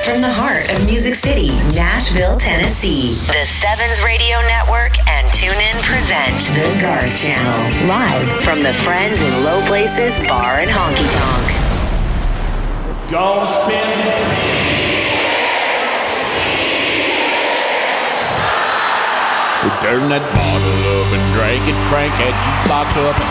From the heart of Music City, Nashville, Tennessee, the Sevens Radio Network and TuneIn present The Garth Channel. Live from the Friends in Low Places Bar and Honky Tonk. Gonna spin. We turn that bottle up and drink it, crank that jukebox up and